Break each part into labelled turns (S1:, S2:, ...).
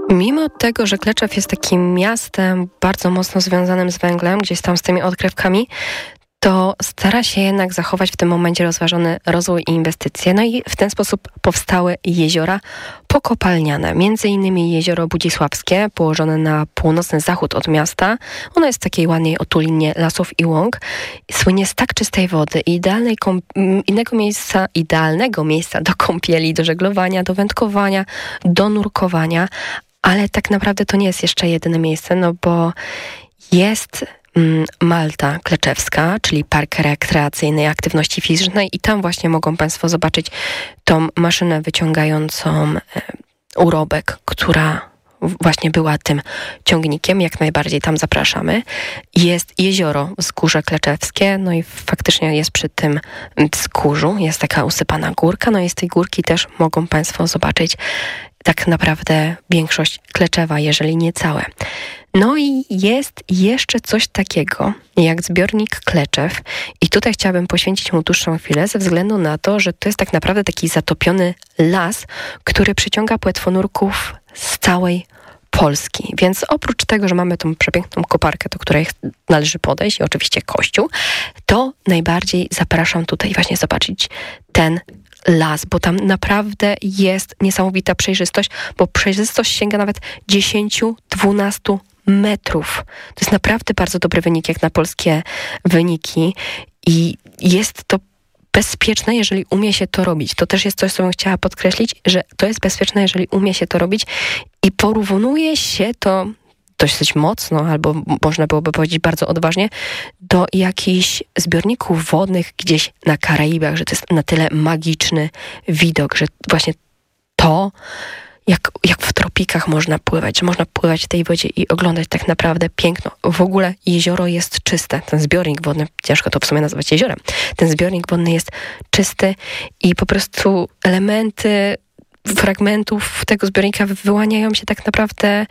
S1: Mimo tego, że Kleczew jest takim miastem bardzo mocno związanym z węglem, gdzieś tam z tymi odkrywkami, to stara się jednak zachować w tym momencie rozważony rozwój i inwestycje. No i w ten sposób powstały jeziora pokopalniane. Między innymi jezioro Budzisławskie, położone na północny zachód od miasta. Ono jest w takiej ładnej otulinie lasów i łąk. Słynie z tak czystej wody i idealnego miejsca do kąpieli, do żeglowania, do wędkowania, do nurkowania. Ale tak naprawdę to nie jest jeszcze jedyne miejsce, no bo jest Malta Kleczewska, czyli Park Rekreacyjnej Aktywności Fizycznej i tam właśnie mogą Państwo zobaczyć tą maszynę wyciągającą urobek, która właśnie była tym ciągnikiem. Jak najbardziej tam zapraszamy. Jest jezioro Wzgórze Kleczewskie, no i faktycznie jest przy tym wzgórzu, jest taka usypana górka, no i z tej górki też mogą Państwo zobaczyć tak naprawdę większość Kleczewa, jeżeli nie całe. No i jest jeszcze coś takiego jak zbiornik Kleczew i tutaj chciałabym poświęcić mu dłuższą chwilę ze względu na to, że to jest tak naprawdę taki zatopiony las, który przyciąga płetwonurków z całej Polski. Więc oprócz tego, że mamy tą przepiękną koparkę, do której należy podejść i oczywiście kościół, to najbardziej zapraszam tutaj właśnie zobaczyć ten las, bo tam naprawdę jest niesamowita przejrzystość, bo przejrzystość sięga nawet 10-12 metrów. To jest naprawdę bardzo dobry wynik jak na polskie wyniki i jest to bezpieczne, jeżeli umie się to robić. To też jest coś, co bym chciała podkreślić, że to jest bezpieczne, jeżeli umie się to robić i porównuje się to dosyć mocno, albo można byłoby powiedzieć bardzo odważnie, do jakichś zbiorników wodnych gdzieś na Karaibach, że to jest na tyle magiczny widok, że właśnie to, jak w tropikach można pływać, że można pływać w tej wodzie i oglądać tak naprawdę piękno. W ogóle jezioro jest czyste. Ten zbiornik wodny, ciężko to w sumie nazwać jeziorem, ten zbiornik wodny jest czysty i po prostu elementy fragmentów tego zbiornika wyłaniają się tak naprawdę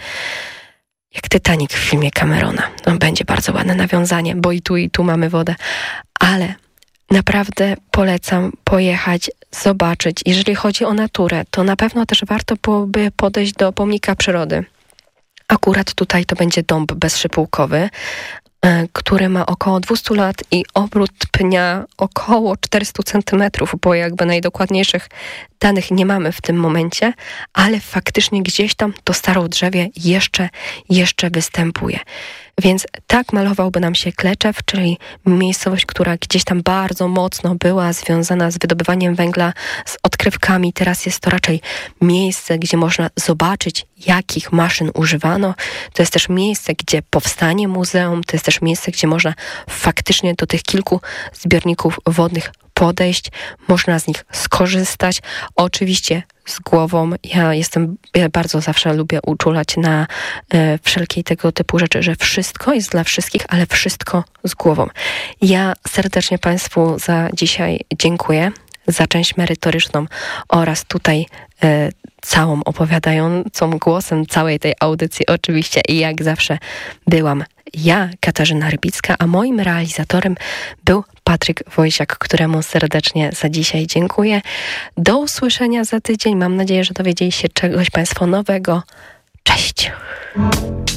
S1: jak Titanic w filmie Camerona. No, będzie bardzo ładne nawiązanie, bo i tu mamy wodę. Ale naprawdę polecam pojechać, zobaczyć. Jeżeli chodzi o naturę, to na pewno też warto byłoby podejść do pomnika przyrody. Akurat tutaj to będzie dąb bezszypułkowy, który ma około 200 lat i obrót pnia około 400 centymetrów, bo jakby najdokładniejszych danych nie mamy w tym momencie, ale faktycznie gdzieś tam to starodrzewie jeszcze występuje. Więc tak malowałby nam się Kleczew, czyli miejscowość, która gdzieś tam bardzo mocno była związana z wydobywaniem węgla, z odkrywkami. Teraz jest to raczej miejsce, gdzie można zobaczyć, jakich maszyn używano. To jest też miejsce, gdzie powstanie muzeum. To jest też miejsce, gdzie można faktycznie do tych kilku zbiorników wodnych podejść. Można z nich skorzystać. Oczywiście z głową. Ja bardzo zawsze lubię uczulać na wszelkiej tego typu rzeczy, że wszystko jest dla wszystkich, ale wszystko z głową. Ja serdecznie Państwu za dzisiaj dziękuję, za część merytoryczną oraz tutaj całą opowiadającą głosem całej tej audycji oczywiście i jak zawsze byłam ja, Katarzyna Rybicka, a moim realizatorem był Patryk Wojsiak, któremu serdecznie za dzisiaj dziękuję. Do usłyszenia za tydzień. Mam nadzieję, że dowiedzieli się czegoś Państwo nowego. Cześć!